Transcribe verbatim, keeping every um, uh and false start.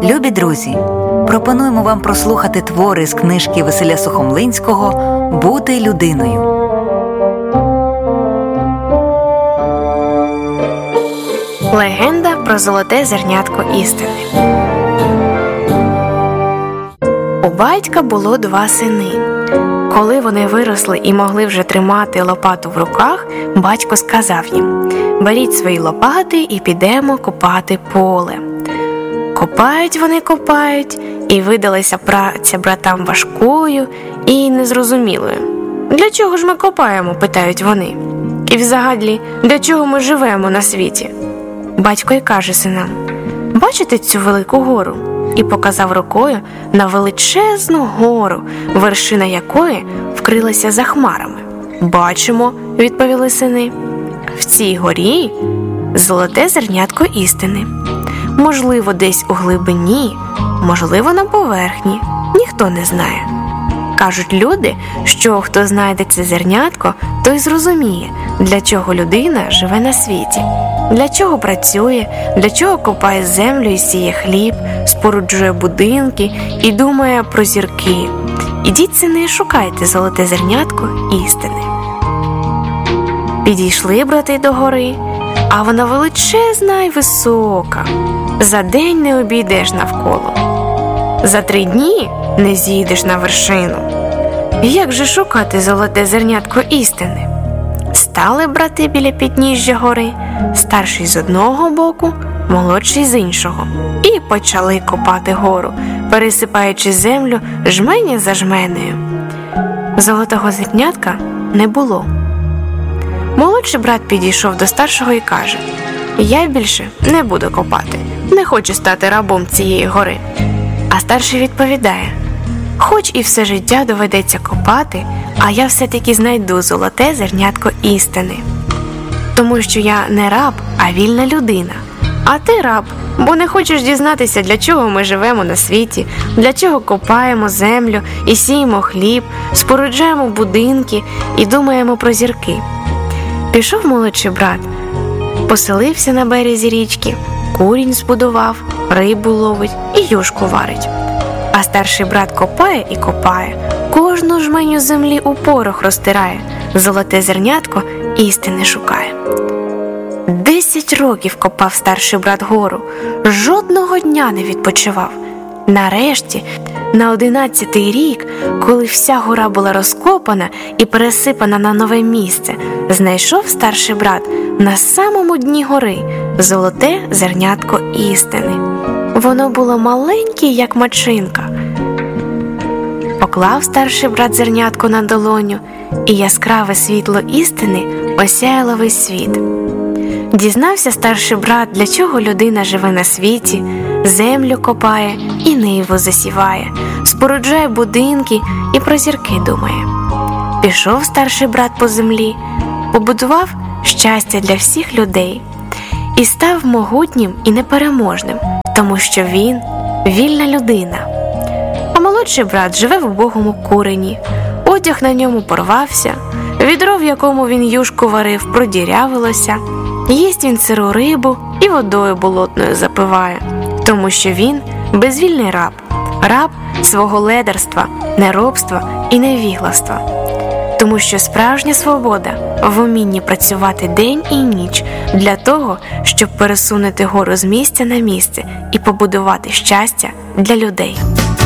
Любі друзі, пропонуємо вам прослухати твори з книжки Василя Сухомлинського «Бути людиною». Легенда про золоте зернятко істини. У батька було два сини. Коли вони виросли і могли вже тримати лопату в руках, батько сказав їм: «Беріть свої лопати і підемо копати поле». Копають вони, копають, і видалася праця братам важкою і незрозумілою. «Для чого ж ми копаємо?» – питають вони. «І взагалі, для чого ми живемо на світі?» Батько й каже синам: «Бачите цю велику гору?» І показав рукою на величезну гору, вершина якої вкрилася за хмарами. «Бачимо», – відповіли сини. «В цій горі золоте зернятко істини. Можливо, десь у глибині, можливо, на поверхні. Ніхто не знає». Кажуть люди, що хто знайде це зернятко, той зрозуміє, для чого людина живе на світі, для чого працює, для чого копає землю і сіє хліб, споруджує будинки і думає про зірки. Ідіть, сини, шукайте золоте зернятко істини. Підійшли брати до гори, а вона величезна і висока. За день не обійдеш навколо. За три дні не зійдеш на вершину. Як же шукати золоте зернятко істини? Стали брати біля підніжжя гори, старший з одного боку, молодший з іншого, і почали копати гору, пересипаючи землю жменя за жменею. Золотого зернятка не було. Молодший брат підійшов до старшого і каже: «Я більше не буду копати, не хочу стати рабом цієї гори». А старший відповідає: «Хоч і все життя доведеться копати, а я все-таки знайду золоте зернятко істини. Тому що я не раб, а вільна людина. А ти раб, бо не хочеш дізнатися, для чого ми живемо на світі, для чого копаємо землю і сіємо хліб, споруджуємо будинки і думаємо про зірки». Пішов молодший брат, поселився на березі річки, курінь збудував, рибу ловить і юшку варить. А старший брат копає і копає, кожну жменю землі у порох розтирає, золоте зернятко істини шукає. Десять років копав старший брат гору, жодного дня не відпочивав. Нарешті, на одинадцятий рік, коли вся гора була розкопана і пересипана на нове місце, знайшов старший брат на самому дні гори золоте зернятко істини. Воно було маленьке, як мачинка. Поклав старший брат зернятко на долоню, і яскраве світло істини осяяло весь світ. Дізнався старший брат, для чого людина живе на світі, землю копає і ниву засіває, споруджує будинки і про зірки думає. Пішов старший брат по землі, побудував щастя для всіх людей і став могутнім і непереможним, тому що він вільна людина. А молодший брат живе в убогому курені, одяг на ньому порвався, відро, в якому він юшку варив, продірявилося, їсть він сиру рибу і водою болотною запиває, тому що він безвільний раб, раб свого ледарства, неробства і невігластва. Тому що справжня свобода в умінні працювати день і ніч для того, щоб пересунути гору з місця на місце і побудувати щастя для людей.